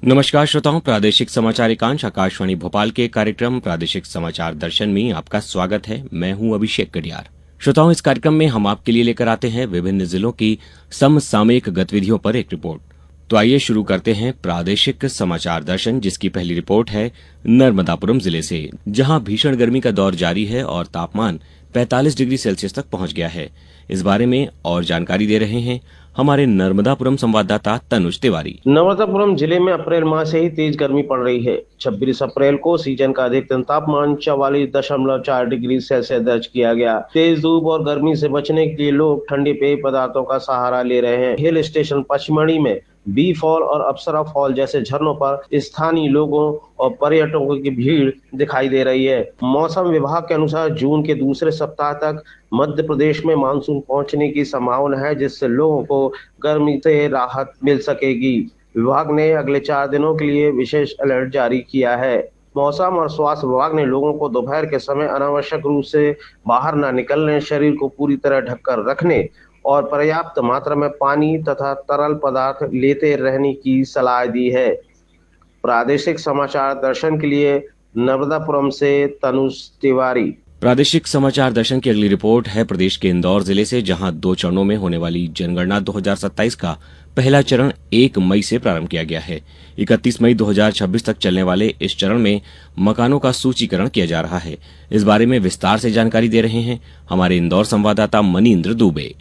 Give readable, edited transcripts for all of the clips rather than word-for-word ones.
नमस्कार श्रोताओं, प्रादेशिक समाचार एकांश आकाशवाणी भोपाल के कार्यक्रम प्रादेशिक समाचार दर्शन में आपका स्वागत है। मैं हूं अभिषेक कटियार। श्रोताओं, इस कार्यक्रम में हम आपके लिए लेकर आते हैं विभिन्न जिलों की समसामयिक गतिविधियों पर एक रिपोर्ट। तो आइए शुरू करते हैं प्रादेशिक समाचार दर्शन, जिसकी पहली रिपोर्ट है नर्मदापुरम जिले से, जहां भीषण गर्मी का दौर जारी है और तापमान 45 डिग्री सेल्सियस तक पहुंच गया है। इस बारे में और जानकारी दे रहे हैं हमारे नर्मदापुरम संवाददाता तनुज तिवारी। नर्मदापुरम जिले में अप्रैल माह से ही तेज गर्मी पड़ रही है। 26 अप्रैल को सीजन का अधिकतम तापमान 44.4 डिग्री सेल्सियस दर्ज किया गया। तेज धूप और गर्मी से बचने के लिए लोग ठंडे पेय पदार्थों का सहारा ले रहे हैं। हिल स्टेशन पचमढ़ी में बी फॉल और अप्सरा फॉल जैसे झरनों पर स्थानीय लोगों और पर्यटकों की भीड़ दिखाई दे रही है। मौसम विभाग के अनुसार जून के दूसरे सप्ताह तक मध्य प्रदेश में मानसून पहुंचने की संभावना है, जिससे लोगों को गर्मी से राहत मिल सकेगी। विभाग ने अगले 4 दिनों के लिए विशेष अलर्ट जारी किया है। मौसम और स्वास्थ्य विभाग ने लोगों को दोपहर के समय अनावश्यक रूप से बाहर न निकलने, शरीर को पूरी तरह ढककर रखने और पर्याप्त मात्रा में पानी तथा तरल पदार्थ लेते रहने की सलाह दी है। प्रादेशिक समाचार दर्शन के लिए नर्मदापुरम से तनुज तिवारी। प्रादेशिक समाचार दर्शन की अगली रिपोर्ट है प्रदेश के इंदौर जिले से, जहां 2 चरणों में होने वाली जनगणना 2027 का पहला चरण 1 मई से प्रारंभ किया गया है। 31 मई 2026 तक चलने वाले इस चरण में मकानों का सूचीकरण किया जा रहा है। इस बारे में विस्तार से जानकारी दे रहे हैं हमारे इंदौर संवाददाता मनीन्द्र दुबे।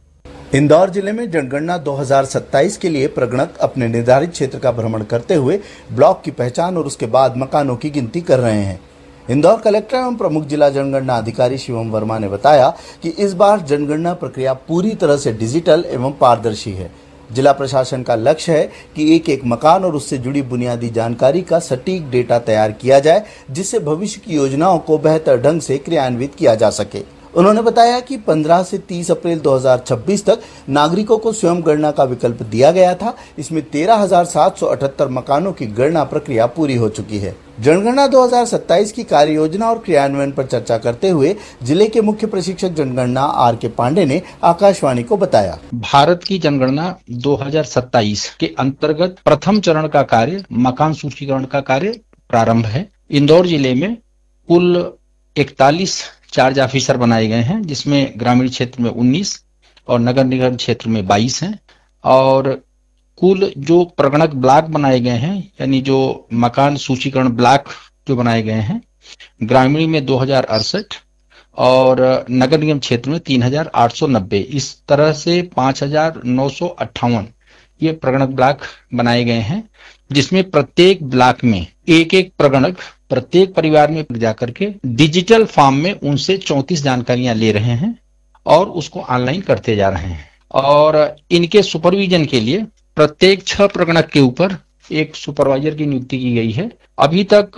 इंदौर जिले में जनगणना 2027 के लिए प्रगणक अपने निर्धारित क्षेत्र का भ्रमण करते हुए ब्लॉक की पहचान और उसके बाद मकानों की गिनती कर रहे हैं। इंदौर कलेक्टर एवं प्रमुख जिला जनगणना अधिकारी शिवम वर्मा ने बताया कि इस बार जनगणना प्रक्रिया पूरी तरह से डिजिटल एवं पारदर्शी है। जिला प्रशासन का लक्ष्य है कि एक एक मकान और उससे जुड़ी बुनियादी जानकारी का सटीक डेटा तैयार किया जाए, जिससे भविष्य की योजनाओं को बेहतर ढंग से क्रियान्वित किया जा सके। उन्होंने बताया कि 15 से 30 अप्रैल 2026 तक नागरिकों को स्वयं गणना का विकल्प दिया गया था। इसमें 13,778 मकानों की गणना प्रक्रिया पूरी हो चुकी है। जनगणना 2027 की कार्य योजना और क्रियान्वयन पर चर्चा करते हुए जिले के मुख्य प्रशिक्षक जनगणना आर के पांडे ने आकाशवाणी को बताया, भारत की जनगणना 2027 के अंतर्गत प्रथम चरण का कार्य मकान सूचीकरण का कार्य प्रारंभ है। इंदौर जिले में कुल 41 चार्ज ऑफिसर बनाए गए हैं, जिसमें ग्रामीण क्षेत्र में 19 और नगर निगम क्षेत्र में 22 हैं। और कुल जो प्रगणक ब्लॉक बनाए गए हैं, यानी जो मकान सूचीकरण ब्लॉक जो बनाए गए हैं, ग्रामीण में 2068 और नगर निगम क्षेत्र में 3890, इस तरह से 5958 ये प्रगणक ब्लॉक बनाए गए हैं, जिसमें प्रत्येक ब्लॉक में एक एक प्रगणक प्रत्येक परिवार में जाकर के डिजिटल फॉर्म में उनसे 34 जानकारियां ले रहे हैं और उसको ऑनलाइन करते जा रहे हैं। और इनके सुपरविजन के लिए प्रत्येक 6 प्रगणक के ऊपर एक सुपरवाइजर की नियुक्ति की गई है। अभी तक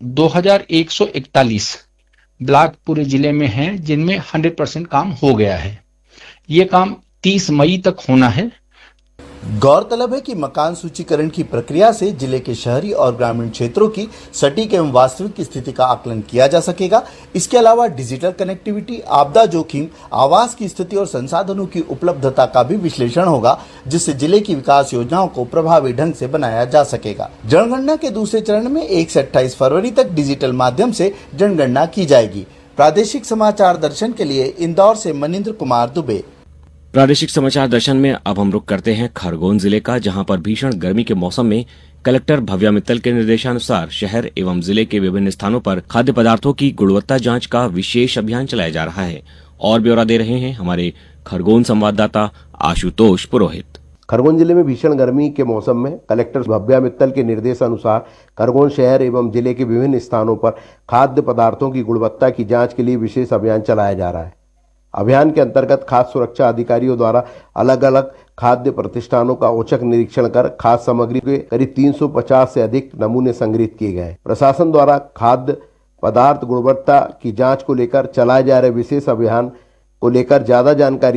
2141 ब्लॉक पूरे जिले में हैं, जिनमें 100% काम हो गया है। ये काम 30 मई तक होना है। गौरतलब है कि मकान सूचीकरण की प्रक्रिया से जिले के शहरी और ग्रामीण क्षेत्रों की सटीक एवं वास्तविक स्थिति का आकलन किया जा सकेगा। इसके अलावा डिजिटल कनेक्टिविटी, आपदा जोखिम, आवास की स्थिति और संसाधनों की उपलब्धता का भी विश्लेषण होगा, जिससे जिले की विकास योजनाओं को प्रभावी ढंग से बनाया जा सकेगा। जनगणना के दूसरे चरण में 1 से 28 फरवरी तक डिजिटल माध्यम से जनगणना की जाएगी। प्रादेशिक समाचार दर्शन के लिए इंदौर से मनीन्द्र कुमार दुबे। प्रादेशिक समाचार दर्शन में अब हम रुक करते हैं खरगोन जिले का, जहां पर भीषण गर्मी के मौसम में कलेक्टर भव्या मित्तल के निर्देशानुसार शहर एवं जिले के विभिन्न स्थानों पर खाद्य पदार्थों की गुणवत्ता जांच का विशेष अभियान चलाया जा रहा है। और ब्यौरा दे रहे हैं हमारे खरगोन संवाददाता आशुतोष पुरोहित। खरगोन जिले में भीषण गर्मी के मौसम में कलेक्टर भव्या मित्तल के निर्देशानुसार खरगोन शहर एवं जिले के विभिन्न स्थानों पर खाद्य पदार्थों की गुणवत्ता की जांच के लिए विशेष अभियान चलाया जा रहा है। अभियान के अंतर्गत खाद्य सुरक्षा अधिकारियों द्वारा अलग अलग खाद्य प्रतिष्ठानों का औचक निरीक्षण कर खाद्य सामग्री के करीब 350 से अधिक नमूने संग्रहित किए गए। प्रशासन द्वारा खाद्य पदार्थ गुणवत्ता की जांच को लेकर चलाए जा रहे विशेष अभियान को लेकर ज्यादा जानकारी